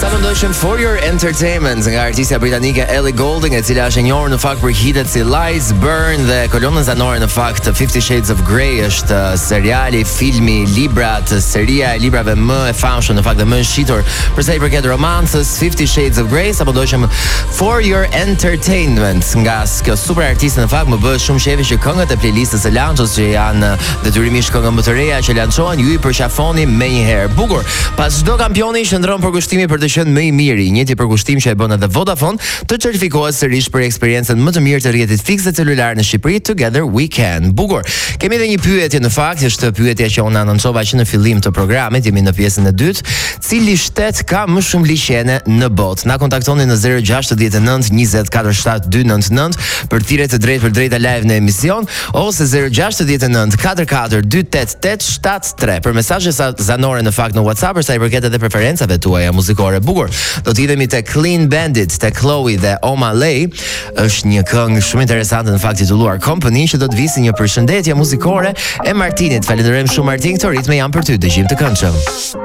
Sa mendojmë For Your Entertainment nga artistja britanike Ellie Goulding, e cila është e njohur në fakt për hitet si Lies, Burn dhe kolonën zanore në fakt 50 Shades of Grey, është seriali, filmi, librat, seria e librave më e famshme në fakt dhe më e shitur për sa i përket romancës, 50 Shades of Grey. Sa mendojmë For Your Entertainment nga kjo super artiste në fakt më bëhet shumë shefi që këngët e playlistës së Lanços që janë detyrimisht këngë më të reja që lançohen ju i përqafoni menjëherë. Bukur. Pas çdo kampioni qëndron përkushtimi për të qenë më i miri, njëjti përkushtim që e bën edhe Vodafone të certifikohet sërish për eksperiencën më të mirë të rrjetit fikse celular në Shqipëri. Together we can. Bukur. Kemi edhe një pyetje në fakt, është pyetja që unë anoncova që në fillim të programit, jemi në pjesën e dytë. Cili shtet ka më shumë liçene në botë? Na kontaktoni në 069 20 47 299 për thirrje të drejtë për drejta live në emision ose 069 44 288 73 për mesazhe zanore në fakt në WhatsApp për sa i përket edhe preferencave tuaja muzikore. Bukur. Do të idemi te Clean Bandit, te Chloe dhe Oma Lay. Është një këngë shumë interesante në fakt titulluar Company që do të visi një përshëndetje muzikore e Martinit. Falenderojmë shumë Martin, këto ritme janë për ty. Dëgjim të këndshëm.